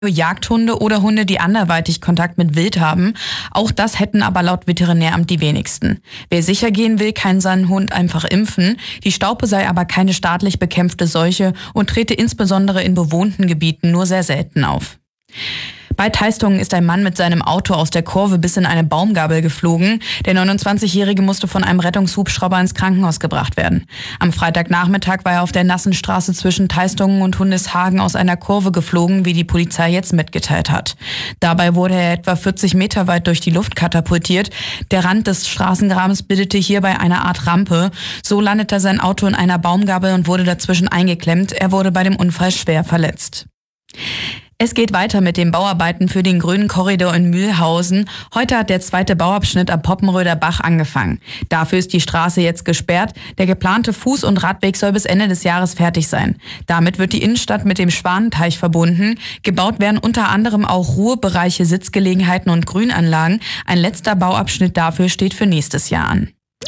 Jagdhunde oder Hunde, die anderweitig Kontakt mit Wild haben. Auch das hätten aber laut Veterinäramt die wenigsten. Wer sicher gehen will, kann seinen Hund einfach impfen. Die Staupe sei aber keine staatlich bekämpfte Seuche und trete insbesondere in bewohnten Gebieten nur sehr selten auf. Bei Teistungen ist ein Mann mit seinem Auto aus der Kurve bis in eine Baumgabel geflogen. Der 29-Jährige musste von einem Rettungshubschrauber ins Krankenhaus gebracht werden. Am Freitagnachmittag war er auf der nassen Straße zwischen Teistungen und Hundeshagen aus einer Kurve geflogen, wie die Polizei jetzt mitgeteilt hat. Dabei wurde er etwa 40 Meter weit durch die Luft katapultiert. Der Rand des Straßengrabens bildete hierbei eine Art Rampe. So landete sein Auto in einer Baumgabel und wurde dazwischen eingeklemmt. Er wurde bei dem Unfall schwer verletzt. Es geht weiter mit den Bauarbeiten für den grünen Korridor in Mühlhausen. Heute hat der zweite Bauabschnitt am Poppenröder Bach angefangen. Dafür ist die Straße jetzt gesperrt. Der geplante Fuß- und Radweg soll bis Ende des Jahres fertig sein. Damit wird die Innenstadt mit dem Schwanenteich verbunden. Gebaut werden unter anderem auch Ruhebereiche, Sitzgelegenheiten und Grünanlagen. Ein letzter Bauabschnitt dafür steht für nächstes Jahr an.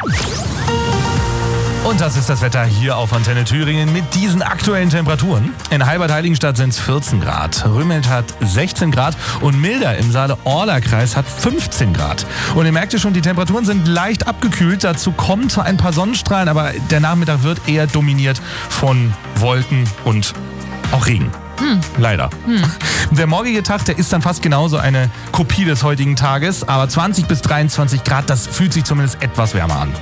Und das ist das Wetter hier auf Antenne Thüringen mit diesen aktuellen Temperaturen. In Halbert-Heiligenstadt sind es 14 Grad, Rümmelt hat 16 Grad und Milder im Saale-Orla-Kreis hat 15 Grad. Und ihr merkt ja schon, die Temperaturen sind leicht abgekühlt. Dazu kommen zwar ein paar Sonnenstrahlen, aber der Nachmittag wird eher dominiert von Wolken und auch Regen. Leider. Der morgige Tag, der ist dann fast genauso eine Kopie des heutigen Tages. Aber 20 bis 23 Grad, das fühlt sich zumindest etwas wärmer an.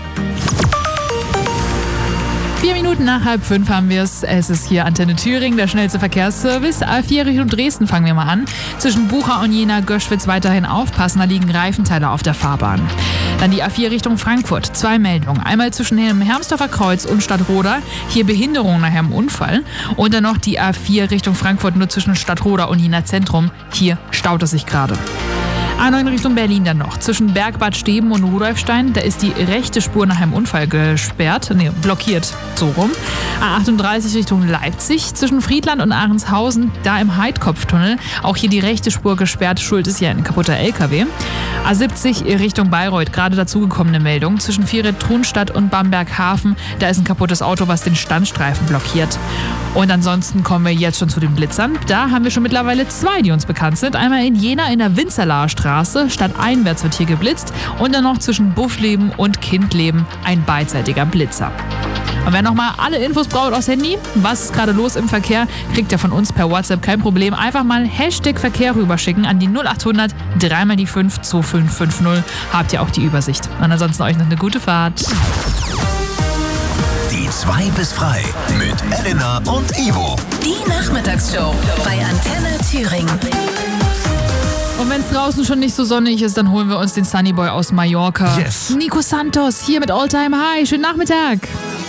4 Minuten nach 4:30 haben wir es. Es ist hier Antenne Thüringen, der schnellste Verkehrsservice. A4 Richtung Dresden fangen wir mal an. Zwischen Bucha und Jena-Göschwitz weiterhin aufpassen, da liegen Reifenteile auf der Fahrbahn. Dann die A4 Richtung Frankfurt. 2 Meldungen. Einmal zwischen dem Hermsdorfer Kreuz und Stadtroda. Hier Behinderung nach einem Unfall. Und dann noch die A4 Richtung Frankfurt nur zwischen Stadtroda und Jena Zentrum. Hier staut es sich gerade. A9 Richtung Berlin dann noch. Zwischen Bergbad Steben und Rudolfstein, da ist die rechte Spur nach einem Unfall blockiert, so rum. A38 Richtung Leipzig, zwischen Friedland und Ahrenshausen, da im Heidkopftunnel, auch hier die rechte Spur gesperrt, schuld ist ja ein kaputter LKW. A70 Richtung Bayreuth, gerade dazugekommene Meldung, zwischen Vieret-Trunstadt und Bamberg-Hafen, da ist ein kaputtes Auto, was den Standstreifen blockiert. Und ansonsten kommen wir jetzt schon zu den Blitzern. Da haben wir schon mittlerweile 2, die uns bekannt sind. Einmal in Jena in der Winzerlaer Straße, stadteinwärts wird hier geblitzt. Und dann noch zwischen Buffleben und Kindleben ein beidseitiger Blitzer. Und wer nochmal alle Infos braucht aufs Handy, was ist gerade los im Verkehr, kriegt ihr von uns per WhatsApp, kein Problem. Einfach mal #Verkehr rüberschicken an die 0800 3 die 5 2550. Habt ihr auch die Übersicht. Und ansonsten euch noch eine gute Fahrt. Die 2 bis frei mit Elena und Ivo. Die Nachmittagsshow bei Antenne Thüringen. Und wenn es draußen schon nicht so sonnig ist, dann holen wir uns den Sunnyboy aus Mallorca. Yes. Nico Santos hier mit All Time High. Schönen Nachmittag.